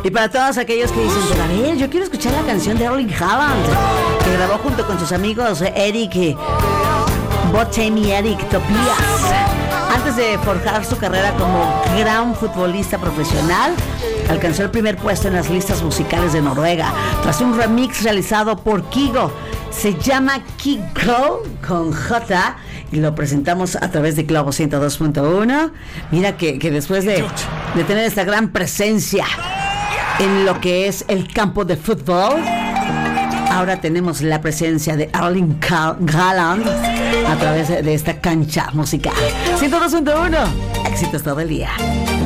Y para todos aquellos que dicen, pero a ver, yo quiero escuchar la canción de Erling Haaland, que grabó junto con sus amigos Eric Botem y Eric Topias. Antes de forjar su carrera como gran futbolista profesional, alcanzó el primer puesto en las listas musicales de Noruega, tras un remix realizado por Kygo. Se llama Kygo con J y lo presentamos a través de Globo 102.1. Mira que después de tener esta gran presencia en lo que es el campo de fútbol, ahora tenemos la presencia de Erling Haaland a través de esta cancha musical. 102.1, éxitos todo el día.